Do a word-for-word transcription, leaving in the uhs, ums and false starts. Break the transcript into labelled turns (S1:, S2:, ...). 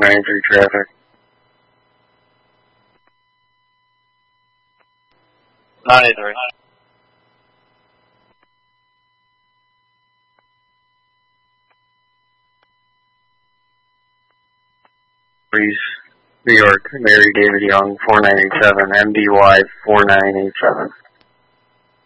S1: ninety-three traffic.
S2: ninety-three.
S1: New York, Mary David Young, four nine eight seven, M D Y four nine eight seven.